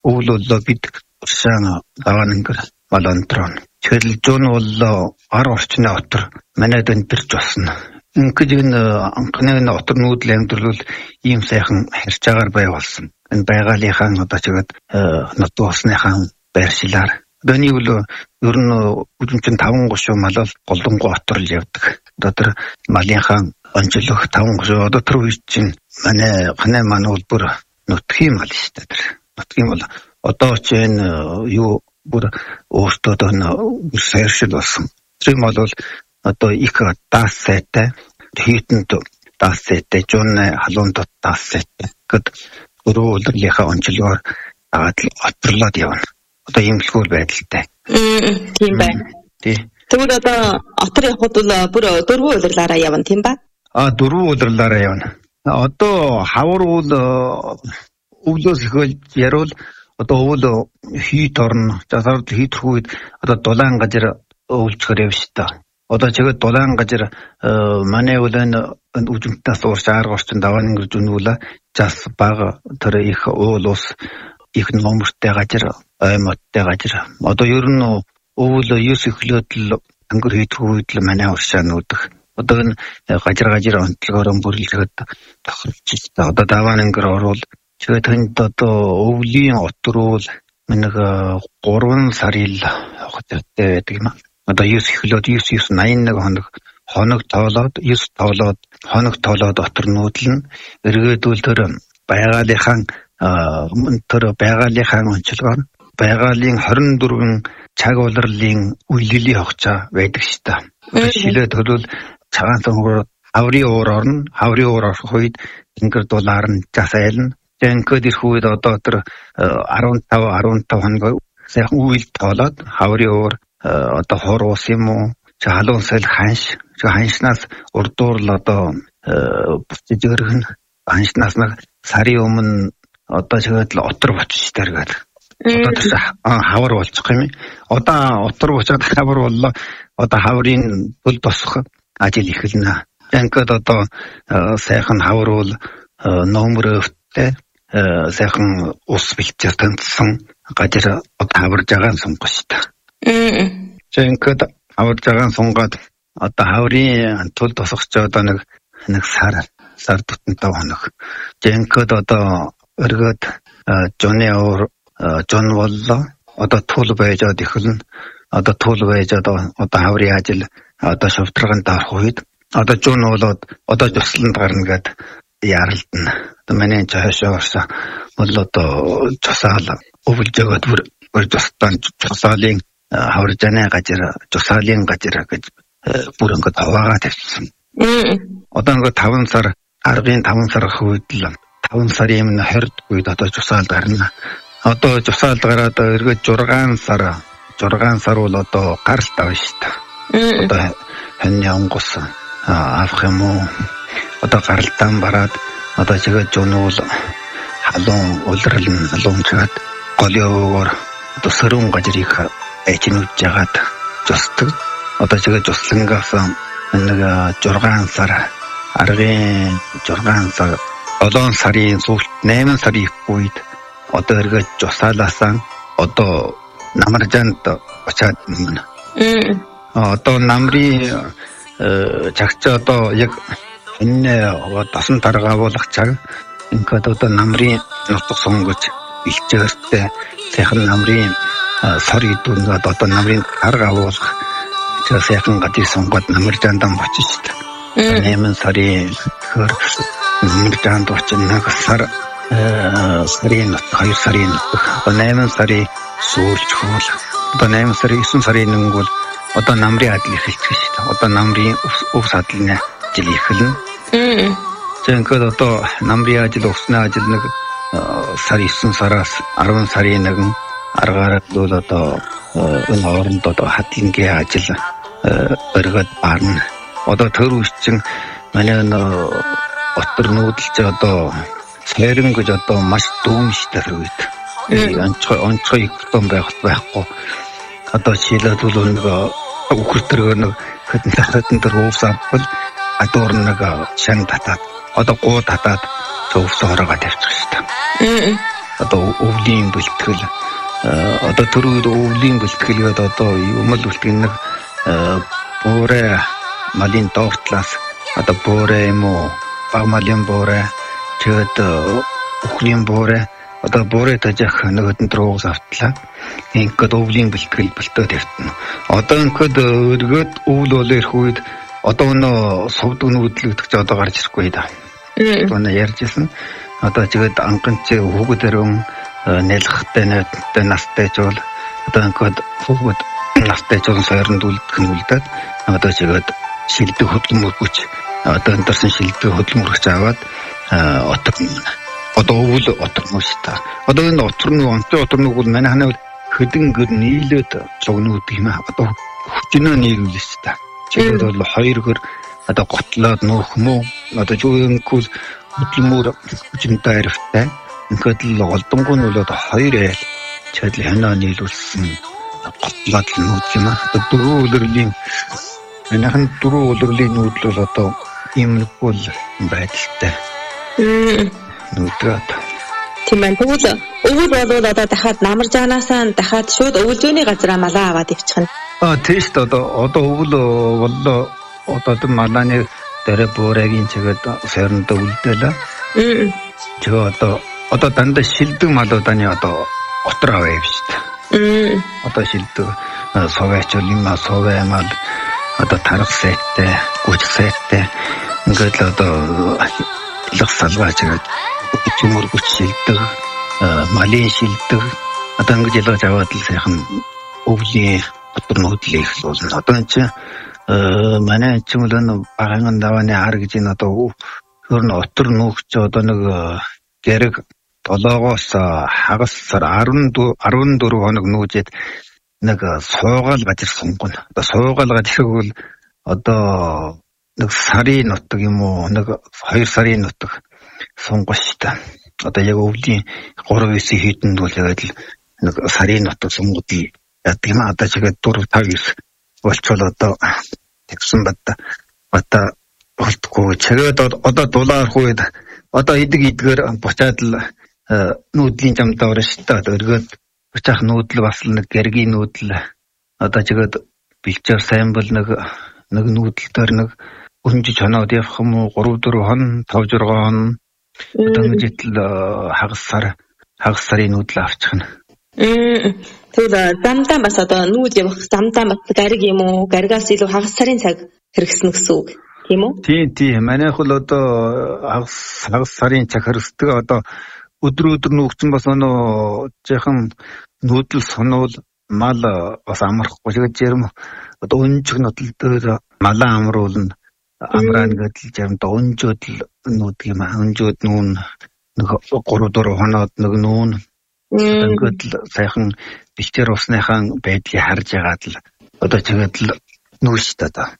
өвлөлөө бид уршаан даваанангэр балантрон чөлжөн боллоо ар орчны отор манайд өнтөрч басна. Ингээд энэ анхны отор нүүдэл амьдрал ийм сайхан харьж агаар бай болсон. Энэ байгалийнхаа одоо чигэд нот болсныхаа байршилаар Дöний бол ер нь үдэмчин 5 гошуу малал голонгоо оторл явдаг. Одоо тэр малынхаа онцлог 5 гошуу одоо тэр үе чинь манай маань бүр нутгийн мал шүү дээ. Тэр нутгийн мал одоо ч энэ юу бүр өөртөө сайршил болсон. Тэр мал бол одоо их даас сайтай хийтэнд даас сайтай жон халуунд даас сайтай. Гэд өрөө өдрийнхаа онцлогоор оторлоод явна. Одоо имлгүүл байдалтай. Тийм байна. Тэгвэл одоо отор явхад бол бүр 4 удирлаараа явна тийм ба? 4 удирлаараа явна. Одоо хавар уул өвлөөс ихэл яруул одоо өвөл хийт орно. Засард хийтрэх үед одоо дулаан газар өвлжгөр явж та. Одоо чигэд дулаан газар манай өвлөн үжимтээс уурч аргорчин даваан ингэж үнүүлээ. Жас бага тэр их уул ус их номертэй газар аймагтай газар. Одоо ер нь өвөл 9 эхлээд л ангар хийх үед л манай уршаа нүүдэх. Одоо энэ газар онцлогоор бүрлэхэд тохирч та. Одоо даваан ангар орвол тэгээд тэнд одоо өвлийн отрол нэг 3 сарын л явахтай байдаг юм. Одоо 9 эхлээд 981 хоног тоолоод 9 тоолоод хоног тоолоод отор нүүдлэн эргээдүүл тэр байгалийнхаа тэр байгалийнхаа онцлогоор байгалийн 24 цаг улирлын үйлдлийн хогчоо байдаг шүү дээ. Шилээ төлөв цагаан сонгоор хаврын уур орно. Хаврын уур орох үед ингэр дулаар нь жас айлна. Тэгэнгүүт ирэх үед одоо тэр 15 хоног сайхан үйл тоолоод хаврын уур одоо хор ус юм уу? Халуун сэл ханшнаас урдуур л одоо буцаж өргөн ханшнаас нэг сарын өмнө одоо чигэд л отор бочих тэргээд. Одоо тэр хавар болчих юм. Одоо отор бочоод хавар боллоо. Одоо хаврын төл тосох ажил эхэлнэ. Тэгэнгүүт одоо сайхан хавар бол номер өвтэй сайхан ус бэлчээр таньсан газар хаварж байгаа сонгох шүү дээ. Тэгэнгүүт хаварж байгаа сунгаад одоо хаврын төл тосохч одоо нэг сар тутамтай хоног. Тэгэнгүүт одоо өргөд жон боллоо. Одоо туул байжод эхэлнэ. Одоо туул байжод одоо хаврын ажил одоо шавтраганд орох үед одоо жон болоод одоо жослонд гарна гэд ярилдана. Одоо манай цаашаа бол одоо цусаал өвлж өгöd бүр жостан цусаалын хавржаны газар цусаалын газар гэж бүр ингээд аваагаа тавьсан. Одоо ингээд 5 сар аргын 5 сар үед л 5 сарын 20-д үед одоо цусаалд гарна. Одоо цусаалд гараад эргээд 6 сар бол одоо гаралт авна шүү дээ. Одоо хань онгос авах юм уу? Одоо гаралтан бараад одоо чигээ жонуул халуун улирлан халуун чад голиогоор одоо сөрөн газрыг эчнүүж жагаад жостдог. Одоо чигээ жослонгоос нэг 6 сар аргын 6 сар 7 сарын сүүлд 8 сарын үед одоо эргээд жосаалаасан одоо намаржанд очаад байна. Одоо намрын чагч одоо яг энэ дасан дарга болох цаг ингээд одоо намрын нутаг сонгож илчээртэй сайхан намрын сар идүүнгээд одоо намрын дарга авуулах сайхан гадыг сонгоод намаржандан очиж шүү дээ. 8 сарын намаржанд очиж нэг сар сарын 2 сарын 8 сарын сүүлч хөл одоо 8 сарын 9 сарын нэг бол одоо намрын адил эхэлчих шүү дээ. Одоо намрын өвс адлын ажил эхэлнэ. Тэгэнгүүт одоо намрын ажил өвсний ажил нэг сар 9 сараас 10 сарын нэгэн аргаар бол одоо энэ хооронд одоо хадлангийн ажил өргөд барна. Одоо төр үсчин манай отор нүүдэлж одоо сэрэн гэж одоо маш дүүн штэр үед. Онцгой том байхгүй. Одоо шилээд бол нэг үхэртэр нэг хэдэн дээр өвс авбал адуур нэг шан татаад одоо гоо татаад төвс ороогоо тавьчих шүү дээ. одоо өвлийн бэлтгэл одоо түрүүд өвлийн бэлтгэлгээд одоо юм л үлтгэн нэг буурэ малын доортлаас одоо буурэ юм уу баг малын буурэ тэгээд өхлийн буурэ одоо буурэ тажих нөгөөд рүүс автлаа. Ингээд өвлийн бэлтгэл бэлтөөд явтана. Одоо ингээд өргөд өвл бол ирэх үед одоо нөө сувд нүүдлэгдэж одоо гарч ирэхгүй да. Одоо ярьжсэн. Одоо тэгээд анганч хүүхдэрэн нэлхтэй нэдтэй настай ч бол одоо ингээд хүүхд настай ч бол сойронд үлдэх нь үлдээд одоо тэгээд шилдэг хөдөлмөргөч одоо энэ шилдэг хөдөлмөргөч аваад одоо өвөл оторно шүү дээ. Одоо энэ оторно онцгой оторног бол манай ханаа хөдөн гэр нийлээд цогнууд юм аа. Одоо хүчнөө нийлүүлсэн шүү дээ. Чигээр бол хоёр гэр одоо готлоод нөөх мөө одоо юунггүй хөдөлмөр хүчнтэй хариутай. Ингээд л голдонгоо нь бол одоо хоёр айл чадлын ханаа нийлүүлсэн готлоод л нүүд юм аа. Одоо дөрөв үлрэлийн манайхан дөрөв үлрэлийн нүүдл бол одоо иймэрхүү байдалтай. Нүдгээд. Тийм байна. Тэгвэл өвөл болоод одоо дахиад намарж анаасаа дахиад шууд өвөлжөөний газараа малаа аваад ивчих нь. Тийш одоо өвөл боллоо одоо малааны дээрээ буурайгийн чигээд сойронд үлдээлээ. Тэгээ одоо дандаа шилдэг малууданы одоо отор аваа юм шүү дээ. Одоо шилдэг соваач юм соваа мал одоо тарах сайтай, гүч сайтай ингээд л одоо илх салгаач гэдэг төмөргөч шилдэг, малын шилдэг одоо ингэж ялгаж аваад л сайхан өвлийн отор нүүдлээ эхлүүлнэ. Одоо энэ чинь манай чимлэн багаан давааны ар гэж энэ одоо хөрн отор нүүгч одоо нэг гэрэг 7-оос хагас сар 14 хоног нүүжээд нэг суугаал газар сунгана. Одоо суугаал газар гэвэл одоо нэг сарын нутаг юм уу нэг 2 сарын нутаг сунгаж та. Одоо яг өвлийн 3-9 хэдэнд бол яг л нэг сарын нутаг сунгад яадаг юм. Одоо чигээ 4-5-9 болчвол одоо тэгсэн бата болтгүй. Чигээд одоо дулаарх үед одоо идгээр буцаад л нүүдлийн замдаа орно шүү дээ. Өргөд буцаах нүүдэл бас нэг гэргийн нүүдэл одоо чигээд бэлчээр сайн бол нэг нүүдэл дээр нэг өнжиж хоноод явах юм уу 3-4 хон 5-6 хон одоо нэгжил хагас сарын нүүдэл авчих нь. Тэгвэл замдаа бас одоо нүүд явах замдаа бас гариг юм уу? Гаригаас илүү хагас сарын цаг хэрэгснэ гэсэн үг тийм үү? Тийм. Манайх бол одоо хагас сарын цаг хэрэгсдэг. Одоо өдөр нүүгцэн бас өнөө жаахан нүүдэл сонвол мал бас амархгүй тэгээд жирм одоо өнжиг нотол дээр малаа амруулна. Амраан гэдэл жамд өнжөөд л нүүдэг юм аа. Өнжөөд нүүн нэг 3-4 хоноод нэг нүүн ингээд л сайхан бэлчээр усныхаа байдлыг харж ягаад л одоо тэгээд л нүүштэй та.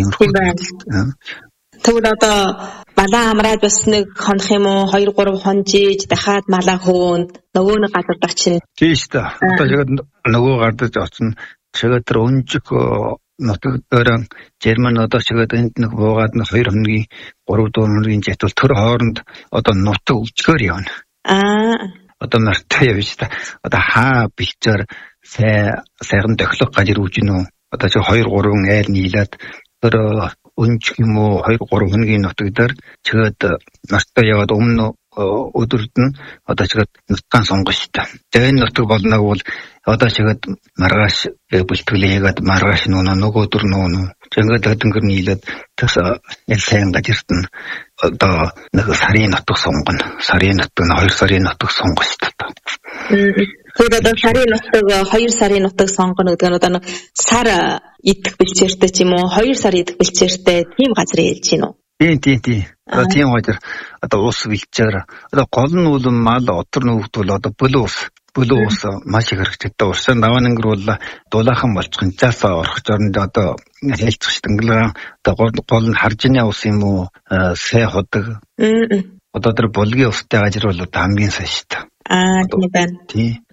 Тэгвэл одоо малаа амраад бас нэг хонох юм уу 2-3 хонжиж дахиад малаа хөөнд нөгөө нэг газар очино. Тийм шүү дээ. Одоо тэгээд нөгөө гардаж очино. Тэгээд тэр өнжиг нутаг дээр Герман одоо чигээд энд нэг буугаад нэг 2 хоногийн 3-4 хоногийн житвэл тэр хооронд одоо нутаг өвчгөр явна. Одоо мартай явж та. Одоо хаа бэлчээр сайхан тохилох газар үүж гинөө. Одоо чи 2-3 айл нийлээд тэр өнжих юм уу 2-3 хоногийн нутаг дээр чигээд мартай яваад өмнө өдөрт нь одоо чигээд нутгаан сонгож та. Тэгээ энэ нутаг болног бол одоо чигээд маргааш бэлтгэлээгээд маргааш нөгөө өдөр нүүн. Ингээд өдөнгөр нийлээд тэс сайн газарт нь одоо нэг сарын нутаг сонгоно. Сарын нутаг нь 2 сарын нутаг сонгож та. Тэгээд одоо сарын нутаг 2 сарын нутаг сонгоно гэдэг нь одоо сар идэх бэлчээртэй ч юм уу 2 сар идэх бэлчээртэй тийм газар хэлж гин үү? Тийм. Одоо тийм газар одоо ус бэлчээр одоо гол нь бол мал отор нүүгдвэл одоо бүлүү ус маш их хэрэгтэй. Усан даван ангир бол дулаахан болчих нь цаасаа орох зорнд одоо хэлцэх штэнгэлэн одоо гол нь харжны ус юм уу сэй ходог. Одоо тэр булгийн устай газар бол хамгийн сайн шүү дээ. Тийм байна. Тийм.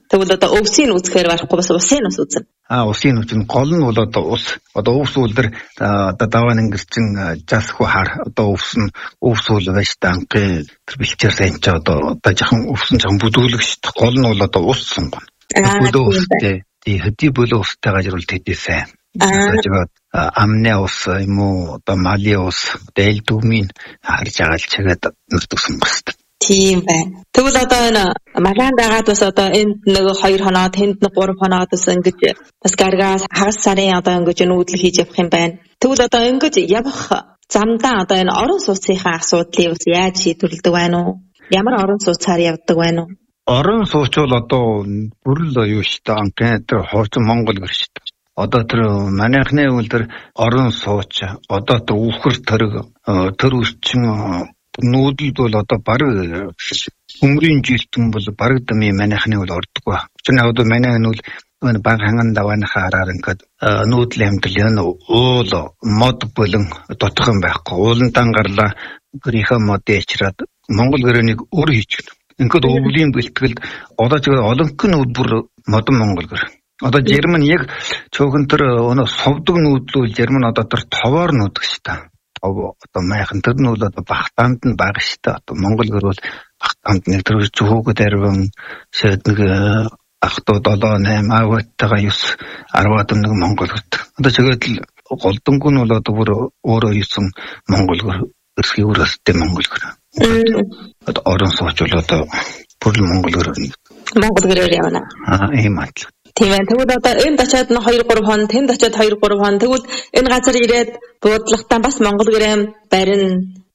Тэгвэл одоо өвсийг үзэхээр барахгүй бас усын ус үзнэ. Усын ус нь гол нь бол одоо ус. Одоо өвс үлдэр одоо даваан ингэрчин жасхуу хар одоо өвс үл байж та анхны тэр бэлчээр сайн ч одоо жоохон өвсөн жоохон бүдүүлэг шүү дээ. Гол нь бол одоо ус сонгоно. Бүдүү устэй. Хэдий бүлөө устай гажруул тэтэйсэн. Тэгээд амны ус юм уу одоо мали ус дээл дүмийн харж агаал чагаад нүрдэг сонгосон. Тийм байна. Тэгвэл одоо энэ малаан дагаад бас одоо энд нэг 2 хоноод тэнд нэг 3 хоноод бас ингэж бас гаргаас хагас сарын одоо ингэж нүүдэл хийж явах юм байна. Тэгвэл одоо ингэж явах замдаа одоо энэ орон сууцынхаа асуудлыг бас яаж шийдвэрлэдэг байна уу? Ямар орон сууцаар явдаг байна уу? Орон сууц бол одоо бүрл юу шүү дээ. Анхны тэр хуучин Монгол гэр шүү дээ. Одоо тэр манайхны үлдэр орон сууч одоо тэр үхэр төрөг тэр үрчин нүүдэлд бол одоо баг өмрийн жилтэн бол баг дами манайхны бол ордоггүй. Учир нь одоо манайх нь бол баг ханган даваанахаа хараар ингээд нүүдэл амтал яна уул мод болон дотхон байхгүй. Уулантан гарлаа гэрийнхээ модыг ичраад Монгол гэрээнийг өөр хийчихв. Ингээд өвлийн бэлтгэл одоо ч олонх нь бүр модон Монгол гэр. Одоо Герман яг чөөхөн тэр өнөө совдог нүүдлүүл Герман одоо тэр товоор нүүдэг шүү дээ. Одоо майхан тэр нь бол одоо багтаамд нь бага шүү дээ. Одоо Монгол гэр бол багтаамд нэг тэр зүгөөд арван шэд нэг ахтууд 7 8 аваатайгаа 9 10-аад нэг Монгол гэр. Одоо тэгээд л голдонгон нь бол одоо бүр өөрөө 9 Монгол гэр өрсгий өрөөстэй Монгол гэр. Одоо орон сууч бол одоо бүр Монгол гэр. Монгол гэрээр явна. Ийм атл. Тийм ээ. Тэгвэл одоо энд очиад 2 3 хон, тэнд очиад 2 3 хон. Тэгвэл энэ газар ирээд буудлахтаа бас Монгол гэрээм барина.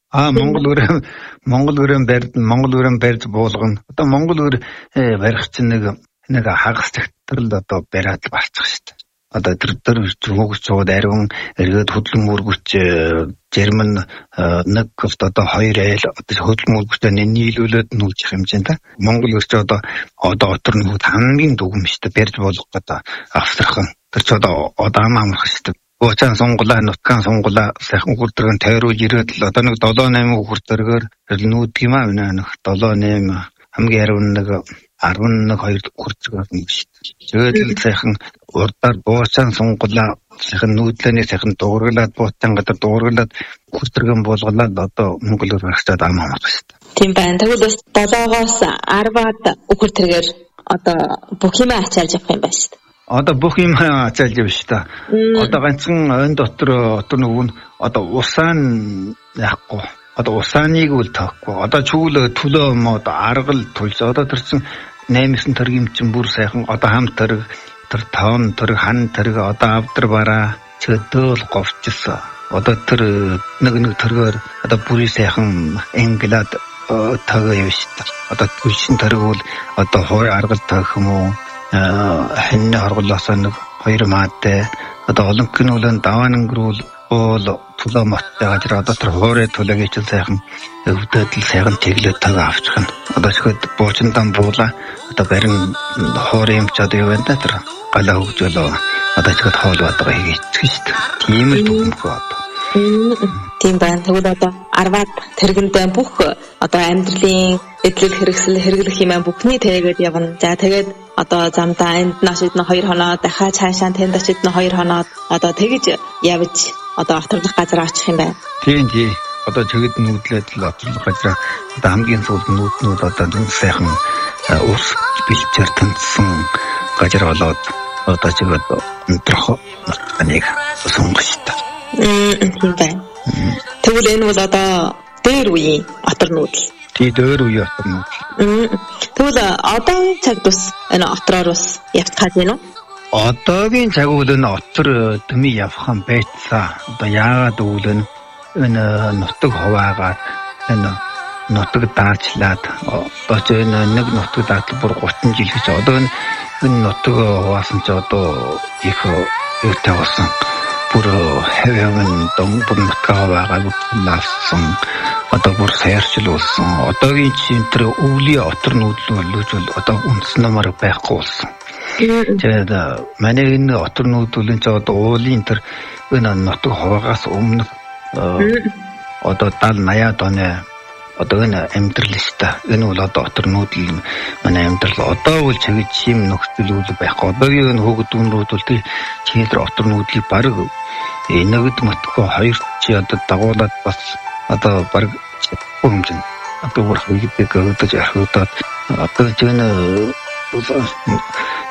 Монгол гэрээм барьж буулгана. Одоо Монгол гэр барих чинь нэг хагас цагтрал одоо бариад барчих шүү дээ. Одоо тэр зүгөөс цууд ариун эргээд хөдлөн мөргөч Герман нэг одоо 2 айл одоо хөдлөн мөргөчтэй нийлүүлээд нүүжих хэмжээнд Монгол өрч одоо отор нүүд хамгийн дүгм шүү дээ барьж болох гэдэг австрахын тэр ч одоо ам амрах шүү дээ. Уучаан сонгулаа нутгаан сонгулаа сайхан хүрдэрэн тойруулж ирээд л одоо нэг 7 8 хүрдэргээр нүүд юм аа нэг 7 8 хамгийн ариун нэг 11 2 хүрдэргээр нэг шүү дээ. Тэгээд л сайхан урдаар буучаан сонгулаа сайхан нүүдлэний сайхан дуургалаад буутан гадар дуургалаад хүрдэргэн буулгалаад одоо Монгол өргөчтэй ам амрах шүү дээ. Тийм байна. Тэгвэл бас 7-оос 10-аад үхэр тэргээр одоо бүх юм ачаалж явах юм байна шүү дээ. Одоо бүх юм ачаалж явна шүү дээ. Одоо ганцхан өн дотор нөгөө одоо усаан яахгүй. Одоо усааныг үл тоохгүй. Одоо чүүл төлөө мод аргал тулж одоо тэрсэн 8-9 төргийн чинь бүр сайхан одоо хам төрг тэр тоон төрг хан төрг одоо авдар бараа чөдөөл говчсон. Одоо тэр нэг төргөөр одоо бүрий сайхан инглад тагоо явштай. Одоо түлшин төрг бол одоо хой аргал тоох юм уу? Хэнэ аргалаасаа нэг 2 маатай одоо олонхны үлэн даваан өнгөрүүл бол тулаа маттай гажир одоо тэр хоорой тулаагийн чинь сайхан өвдөдөл сайхан тэглээд тагаа авчихна. Одоо шихэд буучиндан буула одоо барин хоорой юм ч одоо юу байна тэр галаа хөгжөөлөө одоо шихэд хоол бадагаа хийчихсэн шүү дээ. Тийм л дүгнэхгүй одоо. Тийм байна. Тэгвэл одоо 10-аад тэргэндээ бүх одоо амьдралын эдлэл хэрэгсэл хэрэглэх юм бүхний тэгээд явна. За тэгээд одоо замдаа энд нашид нь 2 хоноо дахиад цаашаа тэнд очид нь 2 хоноод одоо тэгж явж одоо оторлох газар очих юм байна. Тийм. Одоо тэгэд нүүдлээд л оторлох газар одоо хамгийн сүүлд нүүднүүд одоо нэг сайхан ус бэлчээр тэнцсэн газар болоод одоо тэгээд өнтрөх нэг сонгож та. Тийм байна. Тэгвэл энэ бол одоо дээр үеийн отор нүүдэл. Тий дээр үеийн отор нүүдэл. Тэгвэл одоогийн цаг тус энэ отроор бас явцгааж байна уу? Одоогийн цаг үйл энэ отор төмий явах юм байцаа. Одоо яагаад үйл энэ нутаг хуваагаад энэ нутаг даачлаад одоо ч энэ нэг нутаг даатал бүр 30 жил гэж одоо энэ нутаг хуваасан ч одоо их өвтэй болсон. Бүр хэвэн домбон нутгаа байгуулсан одоо бүр сайрчил болсон. Одоогийн чинь тэр өвлийн отор нүүдлүүлж бол одоо үндэснэмар байхгүй болсон. Тэгээд манай энэ отор нүүдлэн ч одоо уулын тэр энэ нутаг хуваагаас өмнө одоо 70 80-аад оны одоо энэ амьдрал шүү дээ. Энэ бол одоо отор нүүдэл манай амьдрал одоо бол чигж юм нөхцөл үйл байхгүй. Одоогийн энэ хөөгдүүнүүд бол чигээр отор нүүдлийг баг нэгд матгүй хоёр чи одоо дагуулад бас одоо баг хэмжин одоо бүр хөвгдөг өгдөж ярахудаад одоо чинь